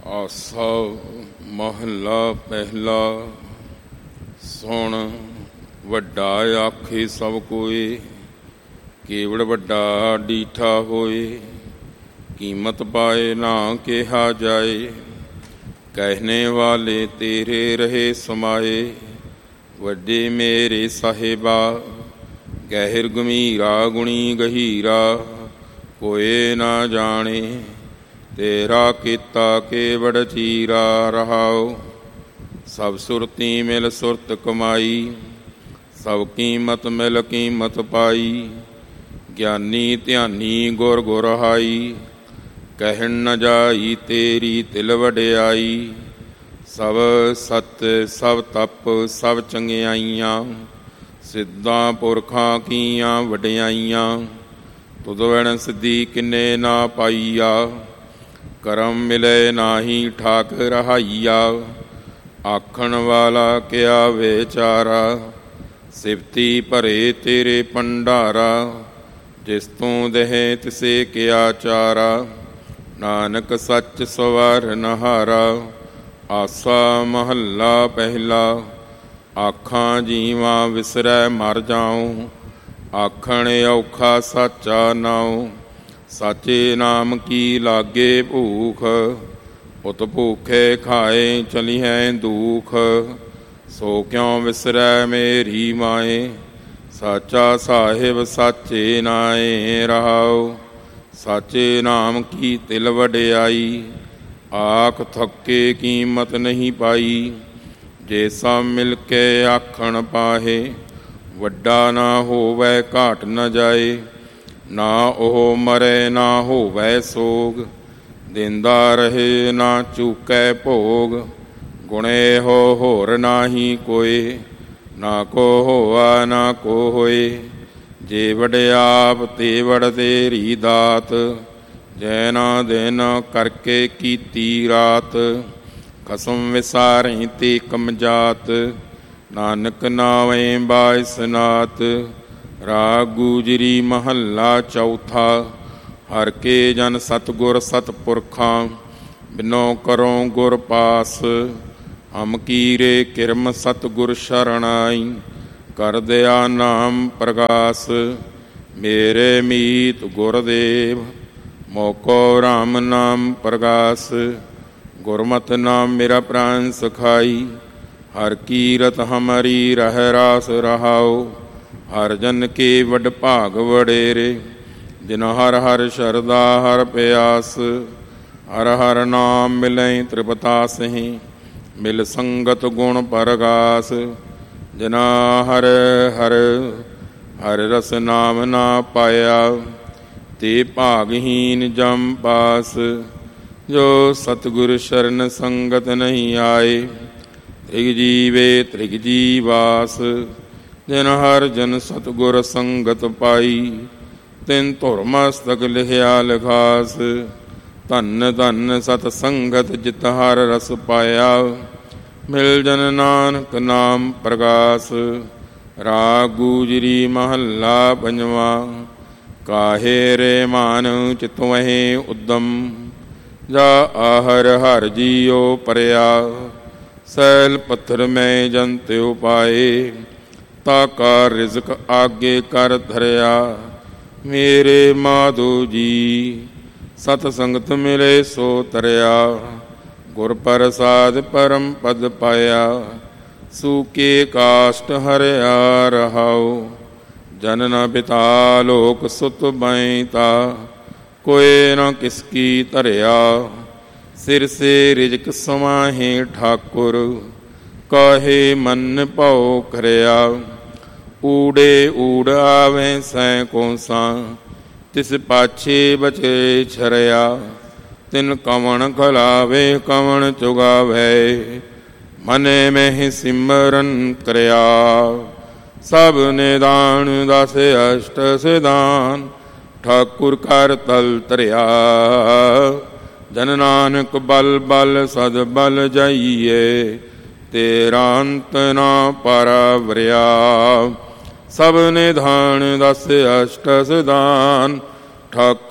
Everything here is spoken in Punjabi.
ਆਸਾ ਮਹੱਲਾ ਪਹਿਲਾ। ਸੁਣ ਵੱਡਾ ਆਖੇ ਸਭ ਕੋਏ, ਕੇਵੜ ਵੱਡਾ ਡੀਠਾ ਹੋਏ। ਕੀਮਤ ਪਾਏ ਨਾ ਕਿਹਾ ਜਾਏ, ਕਹਿਣੇ ਵਾਲੇ ਤੇਰੇ ਰਹੇ ਸਮਾਏ। ਵੱਡੇ ਮੇਰੇ ਸਾਹਿਬਾ, ਗਹਿਰ ਗੰਭੀਰਾ ਗੁਣੀ ਗਹੀਰਾ। ਕੋਏ ਨਾ ਜਾਣੇ, ਤੇਰਾ ਕੀਤਾ ਕੇਵੜ ਚੀਰਾ। ਰਹਾਉ ਸਭ ਸੁਰਤੀ ਮਿਲ ਸੁਰਤ ਕਮਾਈ, ਸਭ ਕੀਮਤ ਮਿਲ ਕੀਮਤ ਪਾਈ। ਗਿਆਨੀ ਧਿਆਨੀ ਗੁਰ ਗੁਰ ਹਾਈ, ਕਹਿਣ ਨ ਜਾਈ ਤੇਰੀ ਤਿਲ ਵਡਿਆਈ। ਸਭ ਸਤ ਸਭ ਤਪ ਸਭ ਚੰਗਿਆਈਆਂ, ਸਿੱਧਾਂ ਪੁਰਖਾਂ ਕੀਆਂ ਵਡਿਆਈਆਂ। ਤੁਧ ਵਣ ਸਿੱਧੀ ਕਿੰਨੇ ਨਾ ਪਾਈਆ, ਕਰਮ ਮਿਲੇ ਨਾਹੀ ਠਾਕ ਰਹਾਈਆ। ਆਖਣ ਵਾਲਾ ਕਿਆ ਵਿਚਾਰਾ, ਸਿਫਤੀ ਭਰੇ ਤੇਰੇ ਭੰਡਾਰਾ। ਜਿਸ ਤੂੰ ਦੇਹ ਤਿਸੇ ਕਿਆ ਚਾਰਾ, ਨਾਨਕ ਸੱਚ ਸਵਾਰ ਨਹਾਰਾ। ਆਸਾ ਮਹੱਲਾ ਪਹਿਲਾ। ਆਖਾਂ ਜੀਵਾਂ ਵਿਸਰੈ ਮਰ ਜਾਉ, ਆਖਣ ਔਖਾ ਸਾਚਾ ਨਾਉ। ਸਾਚੇ ਨਾਮ ਕੀ ਲਾਗੇ ਭੂਖ, ਉਤ ਭੂਖੇ ਖਾਏ ਚਲੀਹੈ ਦੂਖ। ਸੋ ਕਿਉ ਵਿਸਰੈ ਮੇਰੀ ਮਾਏ, ਸਾਚਾ ਸਾਹਿਬ ਸਾਚੇ ਨਾਏ। ਰਹਾਉ ਸਾਚੇ ਨਾਮ ਕੀ ਤਿਲ ਵਡਿਆਈ, ਆਖ ਥੱਕੇ ਕੀਮਤ ਨਹੀਂ ਪਾਈ। ਜੇ ਸਭ ਮਿਲ ਕੇ ਆਖਣ ਪਾਹੇ, ਵੱਡਾ ਨਾ ਹੋਵੈ ਘਾਟ ਨ ਜਾਏ। ਨਾ ਉਹ ਮਰੇ ਨਾ ਹੋਵੈ ਸੋਗ, ਦਿੰਦਾ ਰਹੇ ਨਾ ਚੂਕੈ ਭੋਗ। ਗੁਣੇ ਹੋ ਹੋਰ ਨਾਹੀ ਕੋਏ, ਨਾ ਕੋ ਹੋਆ ਨਾ ਕੋ ਹੋਏ। ਜੇ ਵਡਿਆਪ ਤੇ ਵਡ ਤੇਰੀ ਦਾਤ, ਜੈ ਨਾ ਦਿਨ ਕਰਕੇ ਕੀਤੀ ਰਾਤ। ਖਸਮ ਵਿਸਾਰੈ ਤੇ ਕਮਜਾਤ, ਨਾਨਕ ਨਾਵੇਂ ਬਾਇਸਨਾਤ। ਰਾਗ ਗੁਜਰੀ ਮਹੱਲਾ ਚੌਥਾ। ਹਰਿ ਕੇ ਜਨ ਸਤਿਗੁਰ ਸਤਿਪੁਰਖਾਂ, ਬਿਨੋ ਕਰੋ ਗੁਰ ਪਾਸ। ਹਮ ਕੀਰੇ ਕਿਰਮ ਸਤਿਗੁਰ ਸ਼ਰਣਾਈ, ਕਰ ਦਿਆ ਨਾਮ ਪ੍ਰਗਾਸ। ਮੇਰੇ ਮੀਤ ਗੁਰਦੇਵ, ਮੋਕੋ ਰਾਮ ਨਾਮ ਪ੍ਰਗਾਸ। ਗੁਰਮਤਿ ਨਾਮ ਮੇਰਾ ਪ੍ਰਾਨ ਸਖਾਈ, ਹਰਿ ਕੀਰਤ ਹਮਾਰੀ ਰਹਿ ਰਾਸ। ਰਹਾਉ ਹਰਿ ਜਨ ਕੇ ਵਡ ਭਾਗ ਵਡੇਰੇ, ਜਿਨ ਹਰਿ ਹਰਿ ਸ਼ਰਧਾ ਹਰਿ ਪਿਆਸ। ਹਰਿ ਹਰਿ ਨਾਮ ਮਿਲੈ ਤ੍ਰਿਪਤਾਸਹਿ, ਮਿਲ ਸੰਗਤ ਗੁਣ ਪਰਗਾਸ। ਜਿਨਾ ਹਰਿ ਹਰਿ ਹਰਿ ਰਸ ਨਾਮ ਨਾ ਪਾਇਆ, ਤੇ ਭਾਗਹੀਨ ਜਮ ਪਾਸ। ਜੋ ਸਤਿਗੁਰ ਸ਼ਰਨ ਸੰਗਤ ਨਹੀਂ ਆਏ, ਤ੍ਰਿਗ ਜੀਵੇ ਤ੍ਰਿਗ ਜੀਵਾਸ। ਜਿਨ ਹਰ ਜਨ ਸਤਿਗੁਰ ਸੰਗਤ ਪਾਈ, ਤਿਨ ਧੁਰ ਮਸਤਕ ਲਿਖਿਆ ਲਿਖਾਸ। ਧੰਨ ਧੰਨ ਸਤ ਸੰਗਤ ਜਿਤ ਹਰ ਰਸ ਪਾਇਆ, ਮਿਲ ਜਨ ਨਾਨਕ ਨਾਮ ਪ੍ਰਗਾਸ। ਰਾਗ ਗੁਜਰੀ ਮਹੱਲਾ ਪੰਜਵਾ। ਕਾਹੇ ਰੇ ਮਾਨ ਚਿਤਵਹਿ ਉਦਮ, ਜਾ ਆਹਰ ਹਰਿ ਜੀਉ ਪਰਿਆ। ਸੈਲ ਪੱਥਰ ਮੈਂ ਜੰਤ ਉਪਾਏ, ਤਾ ਕਾ ਰਿਜ਼ਕ ਆਗੇ ਕਰ ਧਰਿਆ। ਮੇਰੇ ਮਾਧੋ ਜੀ ਸਤ ਸੰਗਤ ਮਿਲੇ ਸੋ ਤਰਿਆ। ਗੁਰ ਪ੍ਰਸਾਦ ਪਰਮ ਪਦ ਪਾਇਆ, ਸੂਕੇ ਕਾਸ਼ਟ ਹਰਿਆ। ਰਹਾਉ ਜਨਨ ਪਿਤਾ ਲੋਕ ਸੁਤ ਬੈਤਾ, ਕੋਏ ਨਾ ਕਿਸ ਕੀ ਧਰਿਆ। ਸਿਰ ਸੇ ਰਿਜਕ ਸਮਾਹੇ ਠਾਕੁਰ, ਕਾਹੇ ਮਨ ਭਉ ਕਰਿਆ। ਊੜੇ ਊੜ ਆਵੈ ਸੈ ਕੋਸਾਂ, ਤਿਸ ਪਾਛੇ ਬਚੇ ਛਰਿਆ। ਤਿਨ ਕਵਣ ਖਲਾਵੇ ਕਵਣ ਚੁਗਾਵੇ, ਮਨੇ ਮਹਿ ਸਿਮਰਨ ਕਰਿਆ। ਸਭ ਨਿਦਾਨ ਦਸ ਅਸ਼ਟ ਸਿਧਾਨ, ਠਾਕੁਰ ਕਰ ਤਲ ਧਰਿਆ। ਜਨ ਨਾਨਕ ਬਲ ਬਲ ਸਦ ਬਲ ਜਾਈਏ, ਤੇਰਾ ਅੰਤ ਨਾ ਪਰਵਰਿਆ। ਸਭ ਨਿਧਾਨ ਦਸ ਅਸ਼ਟ ਸਿਧਾਨ, ਠਾਕੁਰ